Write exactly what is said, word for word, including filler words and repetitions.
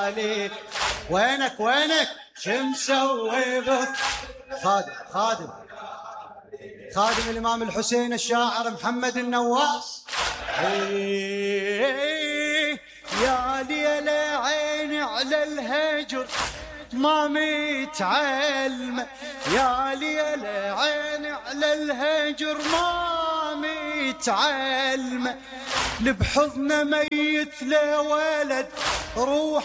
علي. وينك وينك شمسوي بث. خادم خادم خادم الإمام الحسين الشاعر محمد النواس. يا ليل عيني على الهجر ما متعلمة، يا ليل عيني على الهجر ما متعلمة، لبحضن ميت لولد روح